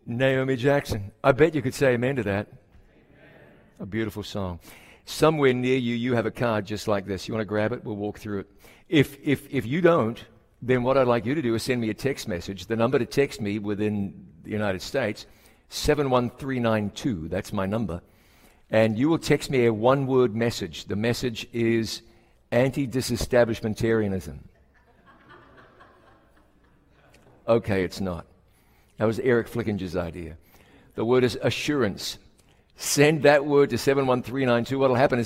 Naomi Jackson. I bet you could say amen to that. A beautiful song. Somewhere near you, you have a card just like this. You want to grab it? We'll walk through it. If you don't, then what I'd like you to do is send me a text message. The number to text me within the United States, 71392. That's my number. And you will text me a one-word message. The message is anti-disestablishmentarianism. Okay, it's not. That was Eric Flickinger's idea. The word is assurance. Send that word to 71392. What will happen is